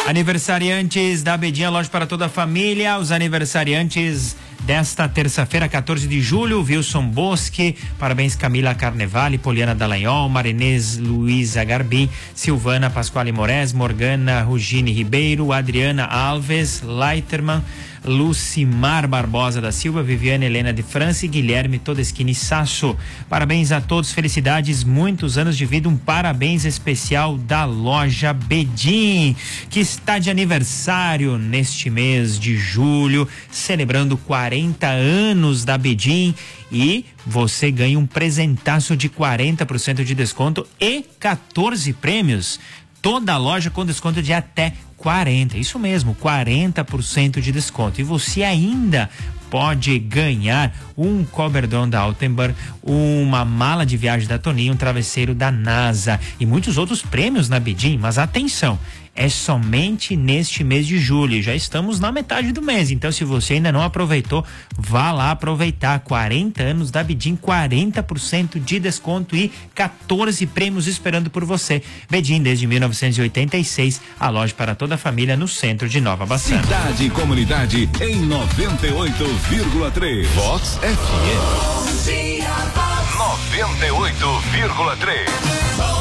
Aniversariantes da Bedinha, loja para toda a família. Os aniversariantes desta terça-feira, 14 de julho, Wilson Bosque, parabéns Camila Carnevale, Poliana Dallagnol, Marinês Luiza Garbim, Silvana Pasquale Moraes, Morgana Rugine Ribeiro, Adriana Alves, Leiterman, Lucimar Barbosa da Silva, Viviane Helena de França e Guilherme Todeschini Sasso. Parabéns a todos, felicidades, muitos anos de vida, um parabéns especial da loja Bedim, que está de aniversário neste mês de julho, celebrando 40 anos da Bedim, e você ganha um presentaço de 40% de desconto e 14 prêmios. Toda a loja com desconto de até 40%, isso mesmo, 40% de desconto. E você ainda pode ganhar um coberdon da Altenburg, uma mala de viagem da Toninho, um travesseiro da NASA e muitos outros prêmios na Bedim. Mas atenção, é somente neste mês de julho, já estamos na metade do mês, então se você ainda não aproveitou, vá lá aproveitar. 40 anos da Bedim, 40% de desconto e 14 prêmios esperando por você. Bedim, desde 1986, a loja para toda a família no centro de Nova Bassano. Cidade e comunidade em 98,3. Vox FM 98,3.